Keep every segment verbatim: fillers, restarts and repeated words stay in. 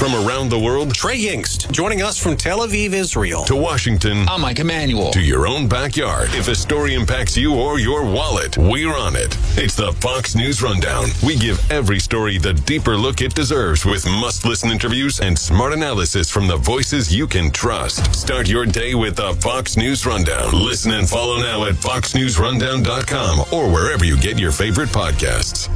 From around the world, Trey Yingst, joining us from Tel Aviv, Israel. To Washington, I'm Mike Emanuel. To your own backyard. If a story impacts you or your wallet, we're on it. It's the Fox News Rundown. We give every story the deeper look it deserves with must-listen interviews and smart analysis from the voices you can trust. Start your day with the Fox News Rundown. Listen and follow now at fox news rundown dot com or wherever you get your favorite podcasts.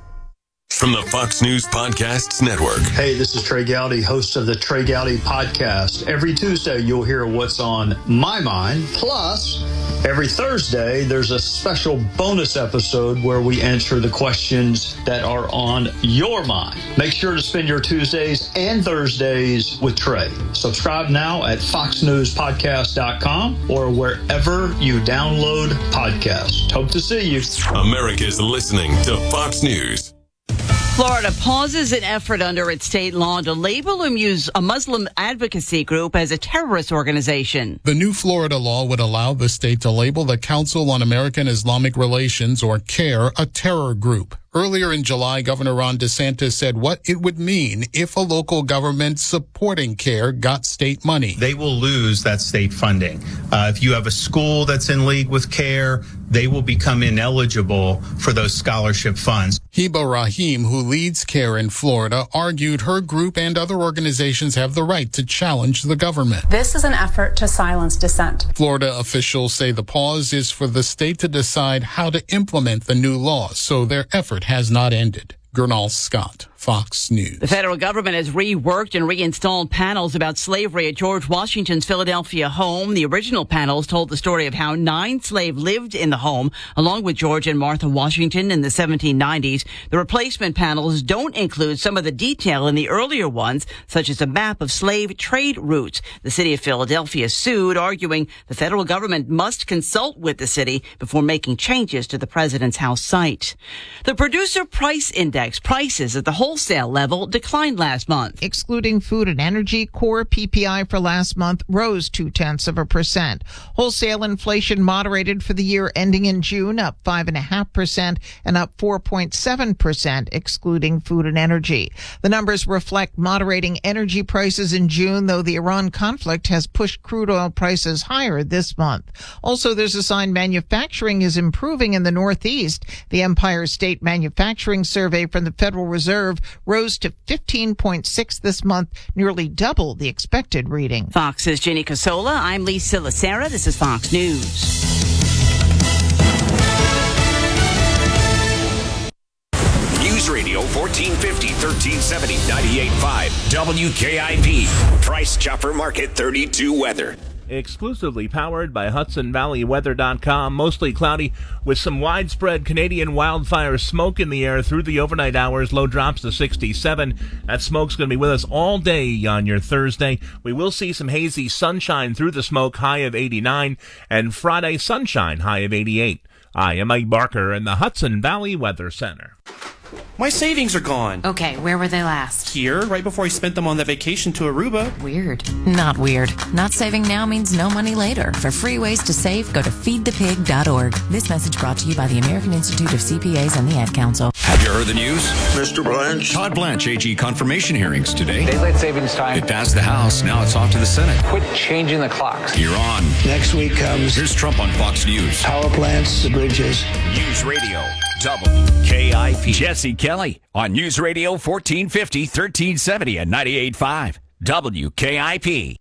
From the Fox News Podcasts Network. Hey, this is Trey Gowdy, host of the Trey Gowdy Podcast. Every Tuesday, you'll hear what's on my mind. Plus, every Thursday, there's a special bonus episode where we answer the questions that are on your mind. Make sure to spend your Tuesdays and Thursdays with Trey. Subscribe now at fox news podcast dot com or wherever you download podcasts. Hope to see you. America's listening to Fox News. Florida pauses an effort under its state law to label a Muslim advocacy group as a terrorist organization. The new Florida law would allow the state to label the Council on American Islamic Relations, or CAIR, a terror group. Earlier in July, Governor Ron DeSantis said what it would mean if a local government supporting CAIR got state money. They will lose that state funding. Uh, if you have a school that's in league with CAIR, they will become ineligible for those scholarship funds. Heba Rahim, who leads CAIR in Florida, argued her group and other organizations have the right to challenge the government. This is an effort to silence dissent. Florida officials say the pause is for the state to decide how to implement the new law, so their effort has not ended. Gernal Scott, Fox News. The federal government has reworked and reinstalled panels about slavery at George Washington's Philadelphia home. The original panels told the story of how nine slaves lived in the home, along with George and Martha Washington in the seventeen nineties. The replacement panels don't include some of the detail in the earlier ones, such as a map of slave trade routes. The city of Philadelphia sued, arguing the federal government must consult with the city before making changes to the president's house site. The Producer Price Index prices at the wholesale level declined last month. Excluding food and energy, core P P I for last month rose two-tenths of a percent. Wholesale inflation moderated for the year ending in June, up five point five percent and up four point seven percent, excluding food and energy. The numbers reflect moderating energy prices in June, though the Iran conflict has pushed crude oil prices higher this month. Also, there's a sign manufacturing is improving in the Northeast. The Empire State Manufacturing Survey from the Federal Reserve rose to fifteen point six this month, nearly double the expected reading. Fox's Jenny Casola. I'm Lisa Lacera. This is Fox News. News Radio fourteen fifty, thirteen seventy, ninety-eight point five W K I P. Price Chopper Market thirty-two weather. Exclusively powered by Hudson Valley Weather dot com. Mostly cloudy with some widespread Canadian wildfire smoke in the air through the overnight hours. Low drops to sixty-seven. That smoke's going to be with us all day on your Thursday. We will see some hazy sunshine through the smoke, high of eighty-nine, and Friday sunshine, high of eighty-eight. I am Mike Barker in the Hudson Valley Weather Center. My savings are gone. Okay, where were they last? Here, right before I spent them on that vacation to Aruba. Weird. Not weird. Not saving now means no money later. For free ways to save, go to feed the pig dot org. This message brought to you by the American Institute of C P As and the Ad Council. Have you heard the news? Mister Blanche. Todd Blanche, A G confirmation hearings today. Daylight savings time. It passed the House. Now it's off to the Senate. Quit changing the clocks. You're on. Next week comes. Here's Trump on Fox News. Power plants, the bridges. News Radio W K I P. Jesse Kelly on News Radio fourteen fifty, thirteen seventy and ninety-eight point five W K I P.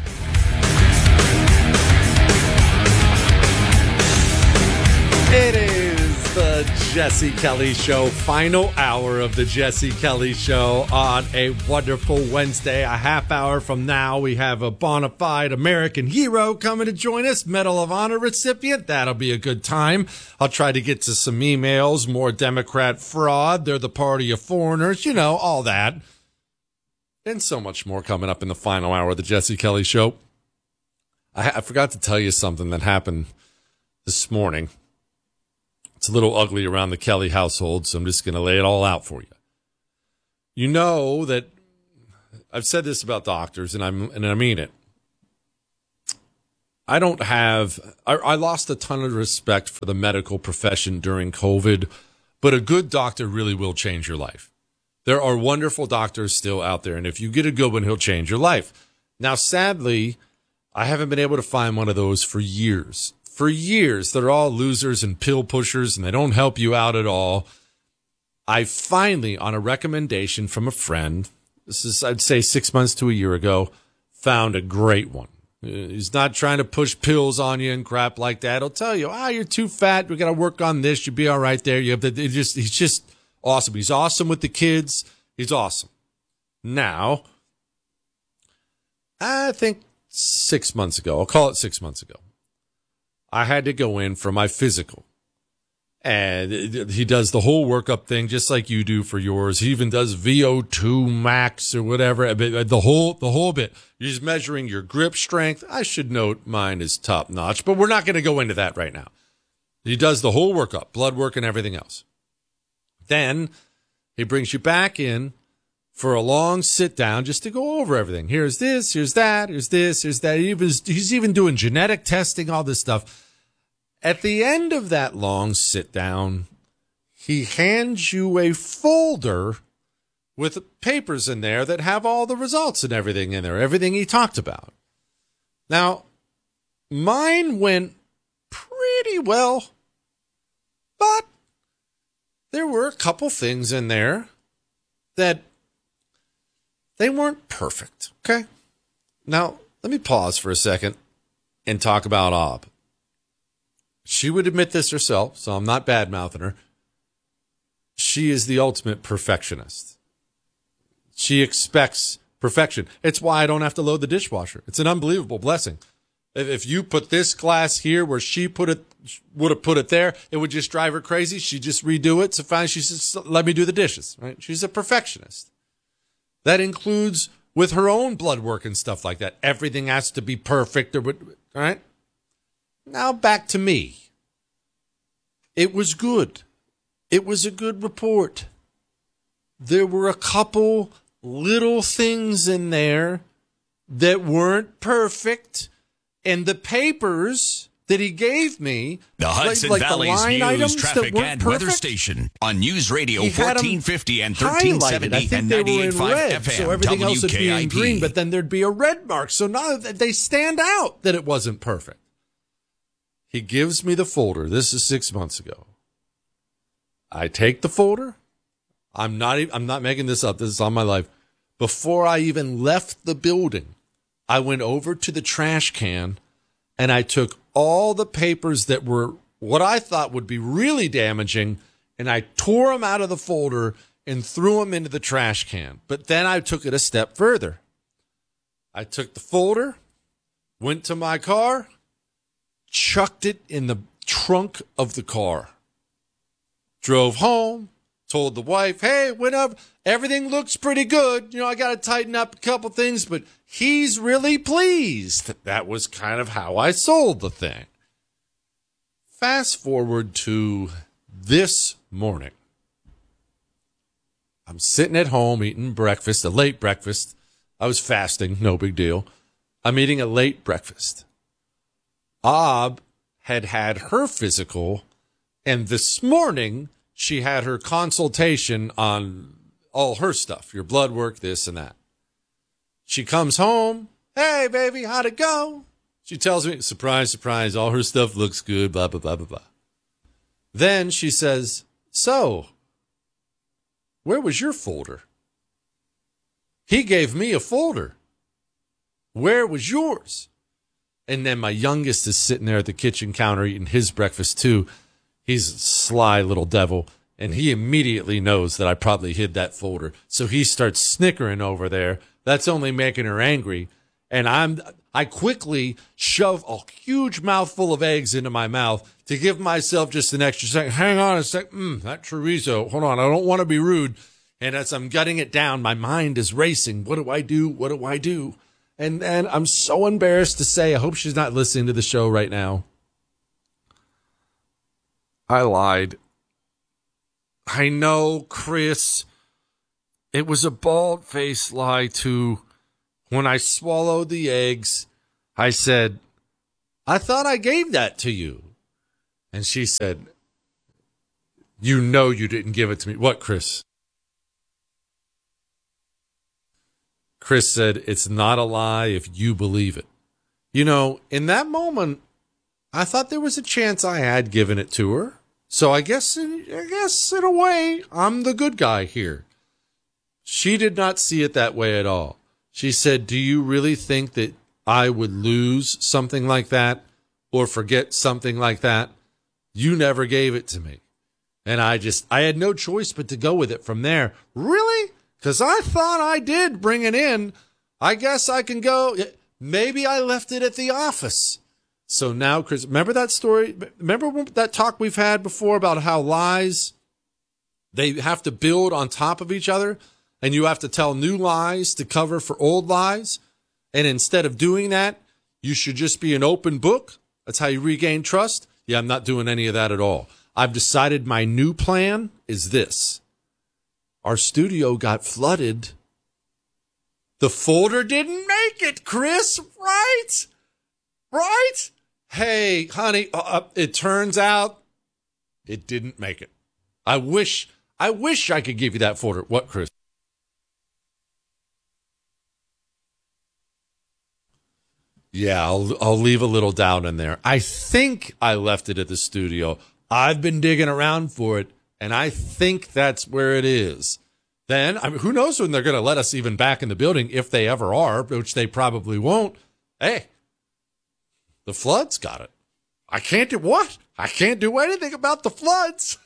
It is the Jesse Kelly Show, final hour of the Jesse Kelly Show on a wonderful Wednesday. A half hour from now, we have a bona fide American hero coming to join us, Medal of Honor recipient. That'll be a good time. I'll try to get to some emails, more Democrat fraud. They're the party of foreigners, you know, all that. And so much more coming up in the final hour of the Jesse Kelly Show. I, I forgot to tell you something that happened this morning. It's a little ugly around the Kelly household, so I'm just going to lay it all out for you. You know that I've said this about doctors, and I'm and I mean it. I don't have I, I lost a ton of respect for the medical profession during COVID, but a good doctor really will change your life. There are wonderful doctors still out there, and if you get a good one, he'll change your life. Now, sadly, I haven't been able to find one of those for years. For years, they're all losers and pill pushers, and they don't help you out at all. I finally, on a recommendation from a friend, this is, I'd say, six months to a year ago, found a great one. He's not trying to push pills on you and crap like that. He'll tell you, ah, you're too fat. We got to work on this. You'll be all right there. You have to, it just, he's just awesome. He's awesome with the kids. He's awesome. Now, I think six months ago, I'll call it six months ago, I had to go in for my physical. And he does the whole workup thing just like you do for yours. He even does V O two max or whatever. The whole the whole bit. He's measuring your grip strength. I should note mine is top notch, but we're not going to go into that right now. He does the whole workup, blood work and everything else. Then he brings you back in for a long sit down just to go over everything. Here's this, here's that, here's this, here's that. He was, he's even doing genetic testing, all this stuff. At the end of that long sit down, he hands you a folder with papers in there that have all the results and everything in there, everything he talked about. Now, mine went pretty well, but there were a couple things in there that they weren't perfect, okay? Now, let me pause for a second and talk about Ob. She would admit this herself, so I'm not bad-mouthing her. She is the ultimate perfectionist. She expects perfection. It's why I don't have to load the dishwasher. It's an unbelievable blessing. If you put this glass here where she put it, would have put it there, it would just drive her crazy. She'd just redo it. So finally she says, let me do the dishes, right? She's a perfectionist. That includes with her own blood work and stuff like that. Everything has to be perfect, or all right? Now back to me. It was good. It was a good report. There were a couple little things in there that weren't perfect, and the papers that he gave me, the Hudson like, like Valley's the news, traffic, and perfect, weather station on News Radio fourteen fifty and thirteen seventy and ninety-eight point five F M. So everything else would be in W K I P. green, but then there'd be a red mark. So now they stand out that it wasn't perfect. He gives me the folder. This is six months ago. I take the folder. I'm not. I'm not making this up. This is on my life. Before I even left the building, I went over to the trash can and I took all the papers that were what I thought would be really damaging, and I tore them out of the folder and threw them into the trash can. But then I took it a step further. I took the folder, went to my car, chucked it in the trunk of the car, drove home, told the wife, hey, went up, everything looks pretty good. You know, I got to tighten up a couple things, but he's really pleased. That was kind of how I sold the thing. Fast forward to this morning. I'm sitting at home eating breakfast, a late breakfast. I was fasting, no big deal. I'm eating a late breakfast. Ob had had her physical, and this morning she had her consultation on all her stuff, your blood work, this and that. She comes home. Hey, baby, how'd it go? She tells me, surprise, surprise, all her stuff looks good, blah, blah, blah, blah, blah. Then she says, so, where was your folder? He gave me a folder. Where was yours? And then my youngest is sitting there at the kitchen counter eating his breakfast too. He's a sly little devil, and he immediately knows that I probably hid that folder. So he starts snickering over there. That's only making her angry. And I'm, I quickly shove a huge mouthful of eggs into my mouth to give myself just an extra second. Hang on a sec. Mm, that chorizo. Hold on. I don't want to be rude. And as I'm gutting it down, my mind is racing. What do I do? What do I do? And and I'm so embarrassed to say, I hope she's not listening to the show right now. I lied. I know, Chris. It was a bald-faced lie, too. When I swallowed the eggs, I said, I thought I gave that to you. And she said, you know you didn't give it to me. What, Chris? Chris said, it's not a lie if you believe it. You know, in that moment, I thought there was a chance I had given it to her. So I guess, I guess in a way, I'm the good guy here. She did not see it that way at all. She said, do you really think that I would lose something like that or forget something like that? You never gave it to me. And I just, I had no choice but to go with it from there. Really? Because I thought I did bring it in. I guess I can go. Maybe I left it at the office. So now, Chris, remember that story? Remember that talk we've had before about how lies, they have to build on top of each other, and you have to tell new lies to cover for old lies? And instead of doing that, you should just be an open book. That's how you regain trust. Yeah, I'm not doing any of that at all. I've decided my new plan is this. Our studio got flooded. The folder didn't make it, Chris, right? Right? Hey, honey, uh, it turns out it didn't make it. I wish, I wish I could give you that folder. What, Chris? Yeah, I'll, I'll leave a little down in there. I think I left it at the studio. I've been digging around for it, and I think that's where it is. Then, I mean, who knows when they're going to let us even back in the building, if they ever are, which they probably won't. Hey, the floods got it. I can't do what? I can't do anything about the floods.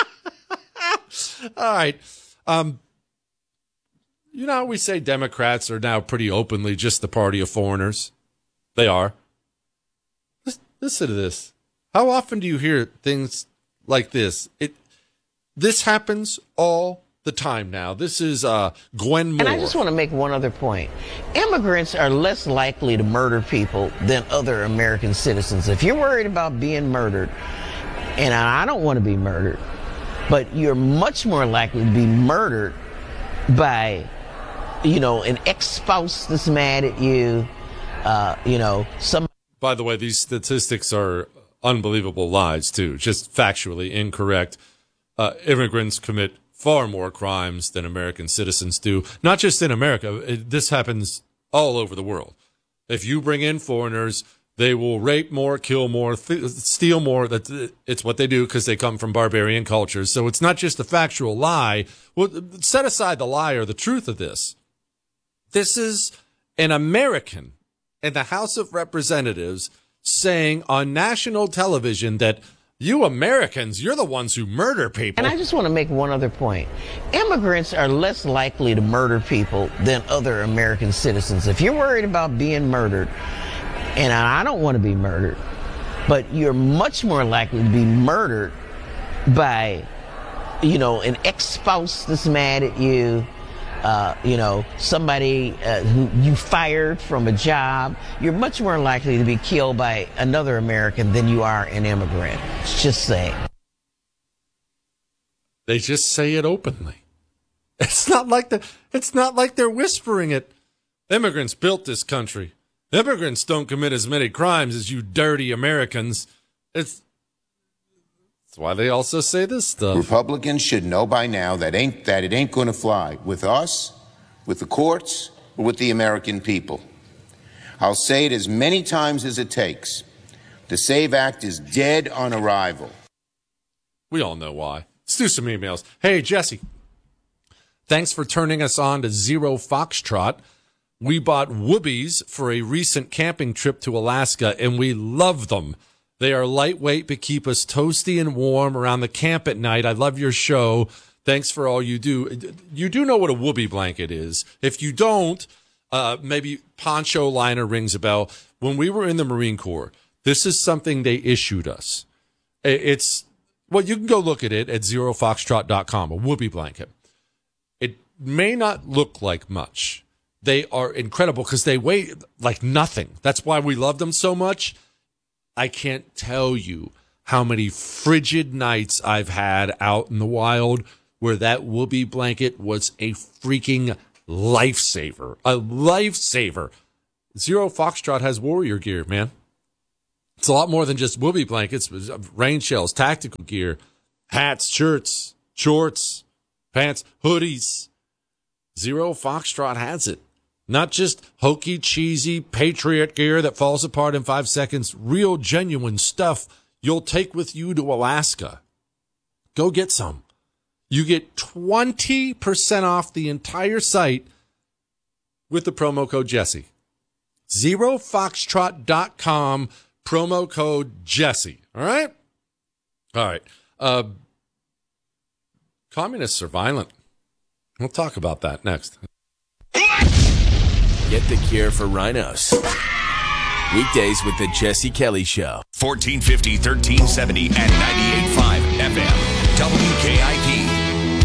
All right. Um, you know, we say Democrats are now pretty openly just the party of foreigners. They are. Listen to this. How often do you hear things like this? It this happens all the time now. This is uh, Gwen Moore. And I just want to make one other point. Immigrants are less likely to murder people than other American citizens. If you're worried about being murdered, and I don't want to be murdered, but you're much more likely to be murdered by, you know, an ex-spouse that's mad at you, uh, you know, some. By the way, these statistics are unbelievable lies, too, just factually incorrect. Uh, immigrants commit far more crimes than American citizens do. Not just in America. It, this happens all over the world. If you bring in foreigners, they will rape more, kill more, th- steal more. That's, it's what they do because they come from barbarian cultures. So it's not just a factual lie. Well, set aside the lie or the truth of this. This is an American in the House of Representatives saying on national television that you Americans, you're the ones who murder people. And I just want to make one other point. Immigrants are less likely to murder people than other American citizens. If you're worried about being murdered, and I don't want to be murdered, but you're much more likely to be murdered by, you know, an ex-spouse that's mad at you, Uh, you know, somebody uh, who you fired from a job, you're much more likely to be killed by another American than you are an immigrant. It's just saying. They just say it openly. It's not like the, it's not like they're whispering it. Immigrants built this country. Immigrants don't commit as many crimes as you dirty Americans. It's That's why they also say this stuff. Republicans should know by now that ain't that it ain't going to fly with us, with the courts, or with the American people. I'll say it as many times as it takes. The SAVE Act is dead on arrival. We all know why. Let's do some emails. Hey, Jesse. Thanks for turning us on to Zero Foxtrot. We bought Whoobies for a recent camping trip to Alaska, and we love them. They are lightweight but keep us toasty and warm around the camp at night. I love your show. Thanks for all you do. You do know what a Whoopie blanket is. If you don't, uh, maybe Poncho Liner rings a bell. When we were in the Marine Corps, this is something they issued us. It's, well, you can go look at it at zero foxtrot dot com, a Whoopie blanket. It may not look like much. They are incredible because they weigh like nothing. That's why we love them so much. I can't tell you how many frigid nights I've had out in the wild where that Whoopie blanket was a freaking lifesaver. A lifesaver. Zero Foxtrot has warrior gear, man. It's a lot more than just Whoopie blankets, rain shells, tactical gear, hats, shirts, shorts, pants, hoodies. Zero Foxtrot has it. Not just hokey, cheesy, Patriot gear that falls apart in five seconds. Real, genuine stuff you'll take with you to Alaska. Go get some. You get twenty percent off the entire site with the promo code Jesse. zero foxtrot dot com, promo code Jesse. All right? All right. Uh, communists are violent. We'll talk about that next. Get the cure for rhinos. Weekdays with the Jesse Kelly Show. fourteen fifty, thirteen seventy, and ninety-eight point five F M. W K I P.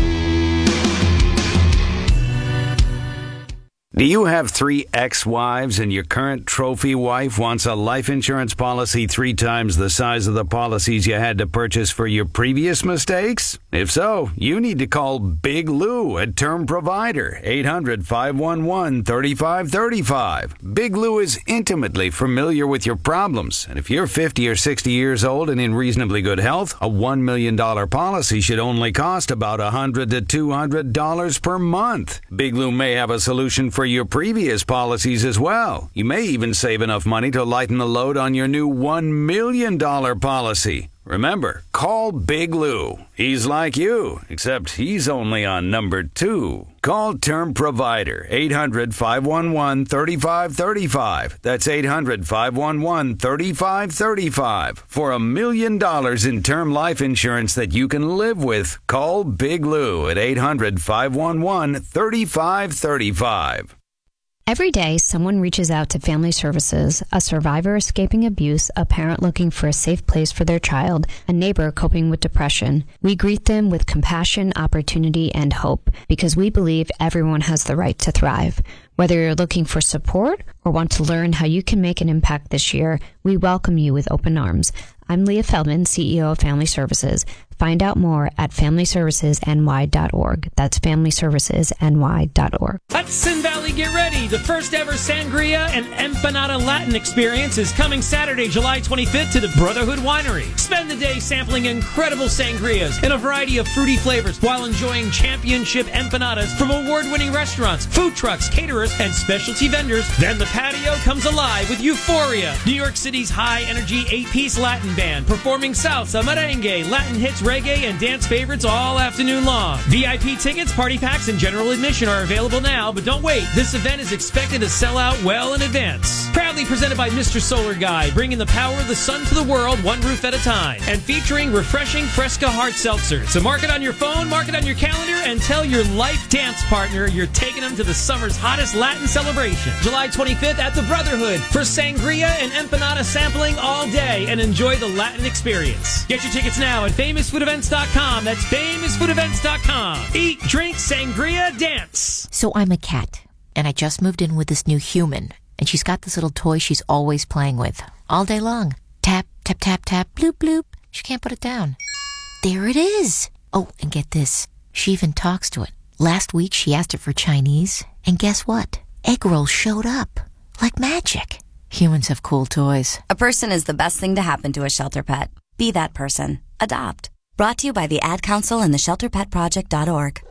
Do you have three ex-wives and your current trophy wife wants a life insurance policy three times the size of the policies you had to purchase for your previous mistakes? If so, you need to call Big Lou at Term Provider, eight hundred, five one one, three five three five. Big Lou is intimately familiar with your problems, and if you're fifty or sixty years old and in reasonably good health, a one million dollars policy should only cost about one hundred to two hundred dollars per month. Big Lou may have a solution for your previous policies as well. You may even save enough money to lighten the load on your new one million dollars policy. Remember, call Big Lou. He's like you, except he's only on number two. Call Term Provider, eight hundred, five one one, three five three five. That's eight hundred, five one one, three five three five. For a million dollars in term life insurance that you can live with, call Big Lou at eight hundred, five one one, three five three five. Every day, someone reaches out to Family Services, a survivor escaping abuse, a parent looking for a safe place for their child, a neighbor coping with depression. We greet them with compassion, opportunity, and hope, because we believe everyone has the right to thrive. Whether you're looking for support or want to learn how you can make an impact this year, we welcome you with open arms. I'm Leah Feldman, C E O of Family Services. Find out more at family services n y dot org. That's family services n y dot org. Hudson Valley, get ready. The first ever Sangria and Empanada Latin experience is coming Saturday, July twenty-fifth to the Brotherhood Winery. Spend the day sampling incredible sangrias in a variety of fruity flavors while enjoying championship empanadas from award-winning restaurants, food trucks, caterers, and specialty vendors. Then the patio comes alive with Euphoria, New York City's high-energy eight-piece Latin band, performing salsa, merengue, Latin hits, reggae, and dance favorites all afternoon long. V I P tickets, party packs, and general admission are available now, but don't wait. This event is expected to sell out well in advance. Proudly presented by Mister Solar Guy, bringing the power of the sun to the world one roof at a time. And featuring refreshing Fresca Hard Seltzer. So mark it on your phone, mark it on your calendar, and tell your life dance partner you're taking them to the summer's hottest Latin celebration. July twenty-fifth at the Brotherhood for sangria and empanada sampling all day, and enjoy the Latin experience. Get your tickets now at famous food events dot com. That's famous food events dot com. Eat, drink, sangria, dance. So I'm a cat, and I just moved in with this new human, and she's got this little toy she's always playing with, all day long. Tap, tap, tap, tap, bloop, bloop. She can't put it down. There it is. Oh, and get this. She even talks to it. Last week, she asked it for Chinese, and guess what? Egg rolls showed up. Like magic. Humans have cool toys. A person is the best thing to happen to a shelter pet. Be that person. Adopt. Brought to you by the Ad Council and the shelter pet project dot org.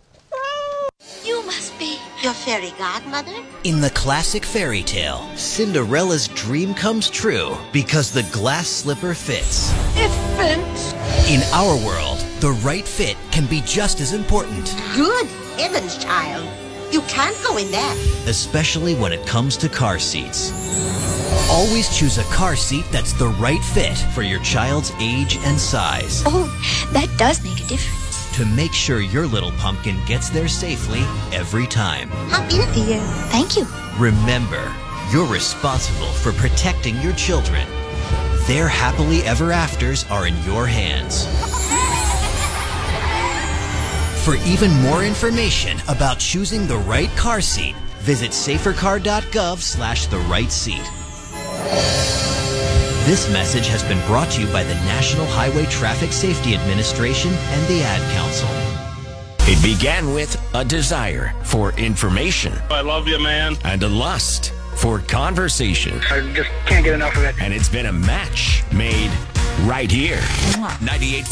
You must be your fairy godmother? In the classic fairy tale, Cinderella's dream comes true because the glass slipper fits. It fits. In our world, the right fit can be just as important. Good heavens, child. You can't go in that. Especially when it comes to car seats. Always choose a car seat that's the right fit for your child's age and size. Oh, that does make a difference. To make sure your little pumpkin gets there safely every time. Hop in, dear. Thank you. Remember, you're responsible for protecting your children. Their happily ever afters are in your hands. For even more information about choosing the right car seat, visit safercar.gov slash the right seat. This message has been brought to you by the National Highway Traffic Safety Administration and the Ad Council. It began with a desire for information. I love you, man. And a lust for conversation. I just can't get enough of it. And it's been a match made right here. ninety-eight